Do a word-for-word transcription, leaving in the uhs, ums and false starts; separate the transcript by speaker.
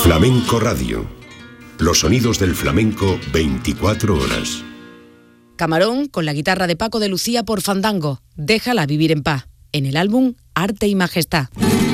Speaker 1: Flamenco Radio. Los sonidos del flamenco veinticuatro horas.
Speaker 2: Camarón con la guitarra de Paco de Lucía por Fandango. Déjala vivir en paz. En el álbum Arte y Majestad.